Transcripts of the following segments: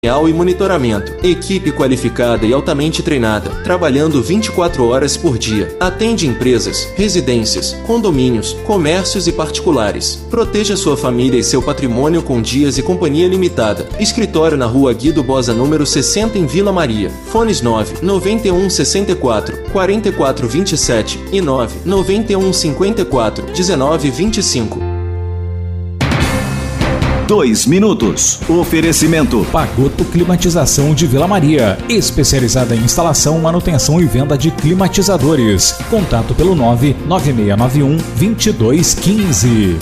e monitoramento. Equipe qualificada e altamente treinada, trabalhando 24 horas por dia. Atende empresas, residências, condomínios, comércios e particulares. Proteja sua família e seu patrimônio com Dias e Companhia Limitada. Escritório na Rua Guido Bosa, número 60, em Vila Maria. Fones 9 91 64 44 27 e 9 91 54 19 25. 2 minutos. Oferecimento Pagotto Climatização de Vila Maria, especializada em instalação, manutenção e venda de climatizadores. Contato pelo 99691 2215.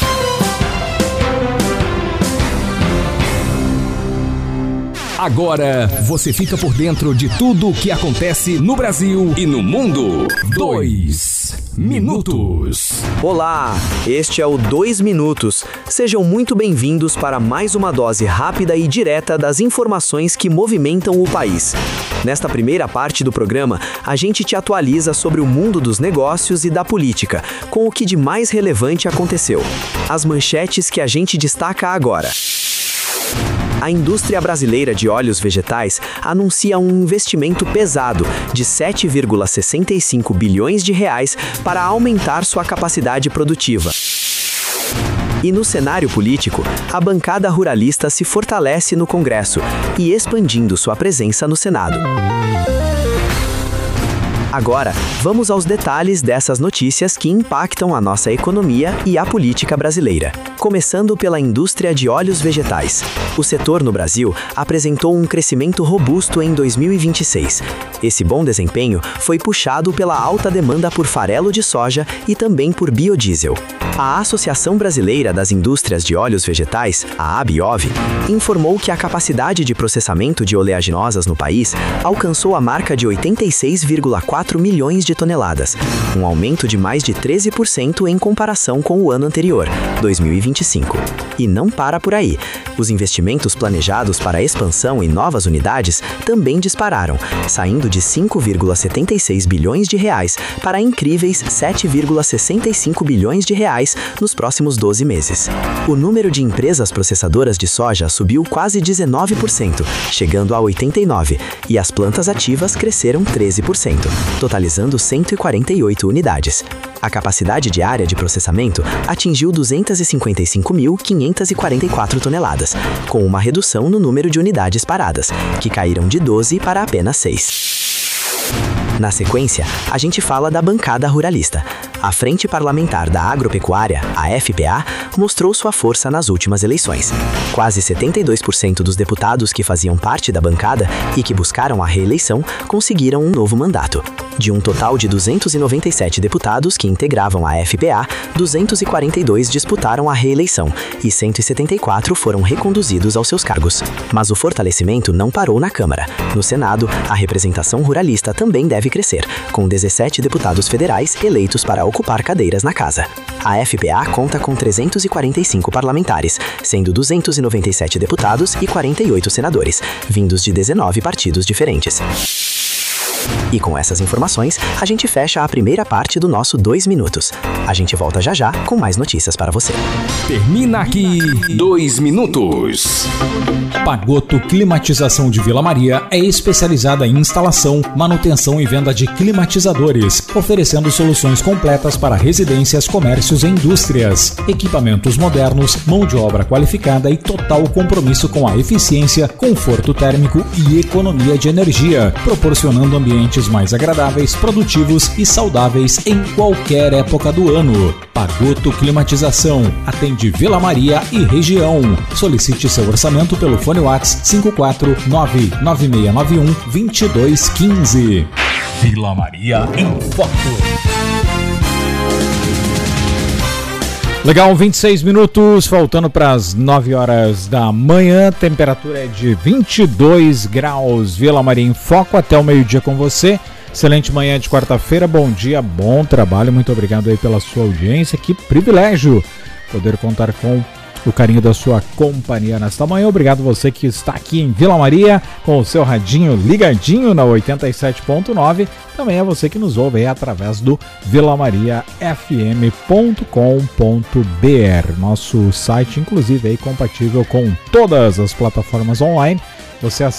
Agora você fica por dentro de tudo o que acontece no Brasil e no mundo. 2 minutos. Olá, este é o 2 Minutos. Sejam muito bem-vindos para mais uma dose rápida e direta das informações que movimentam o país. Nesta primeira parte do programa, a gente te atualiza sobre o mundo dos negócios e da política, com o que de mais relevante aconteceu. As manchetes que a gente destaca agora. A indústria brasileira de óleos vegetais anuncia um investimento pesado de 7,65 bilhões de reais para aumentar sua capacidade produtiva. E no cenário político, a bancada ruralista se fortalece no Congresso e expandindo sua presença no Senado. Agora, vamos aos detalhes dessas notícias que impactam a nossa economia e a política brasileira. Começando pela indústria de óleos vegetais. O setor no Brasil apresentou um crescimento robusto em 2026. Esse bom desempenho foi puxado pela alta demanda por farelo de soja e também por biodiesel. A Associação Brasileira das Indústrias de Óleos Vegetais, a ABIOV, informou que a capacidade de processamento de oleaginosas no país alcançou a marca de 86,4 milhões de toneladas, um aumento de mais de 13% em comparação com o ano anterior, 2025. E não para por aí. Os investimentos planejados para a expansão em novas unidades também dispararam, saindo de 5,76 bilhões de reais para incríveis 7,65 bilhões de reais nos próximos 12 meses. O número de empresas processadoras de soja subiu quase 19%, chegando a 89, e as plantas ativas cresceram 13%, totalizando 148 unidades. A capacidade diária de processamento atingiu 255.544 toneladas, com uma redução no número de unidades paradas, que caíram de 12 para apenas 6. Na sequência, a gente fala da bancada ruralista. A Frente Parlamentar da Agropecuária, a FPA, mostrou sua força nas últimas eleições. Quase 72% dos deputados que faziam parte da bancada e que buscaram a reeleição conseguiram um novo mandato. De um total de 297 deputados que integravam a FPA, 242 disputaram a reeleição e 174 foram reconduzidos aos seus cargos. Mas o fortalecimento não parou na Câmara. No Senado, a representação ruralista também deve crescer, com 17 deputados federais eleitos para ocupar cadeiras na casa. A FPA conta com 345 parlamentares, sendo 297 deputados e 48 senadores, vindos de 19 partidos diferentes. E com essas informações, a gente fecha a primeira parte do nosso 2 Minutos. A gente volta já já com mais notícias para você. Termina aqui 2 Minutos. Pagotto Climatização de Vila Maria é especializada em instalação, manutenção e venda de climatizadores, oferecendo soluções completas para residências, comércios e indústrias. Equipamentos modernos, mão de obra qualificada e total compromisso com a eficiência, conforto térmico e economia de energia, proporcionando ambientes mais agradáveis, produtivos e saudáveis em qualquer época do ano. Pagotto Climatização atende Vila Maria e região. Solicite seu orçamento pelo fone WhatsApp 549-9691-2215. Vila Maria em Foco. Legal, 26 minutos, faltando para as 9 horas da manhã, temperatura é de 22 graus, Vila Maria em Foco, até o meio-dia com você. Excelente manhã de quarta-feira, bom dia, bom trabalho, muito obrigado aí pela sua audiência, que privilégio poder contar com o carinho da sua companhia nesta manhã. Obrigado você que está aqui em Vila Maria com o seu radinho ligadinho na 87.9. Também é você que nos ouve aí através do vilamariafm.com.br. Nosso site, inclusive, aí compatível com todas as plataformas online Você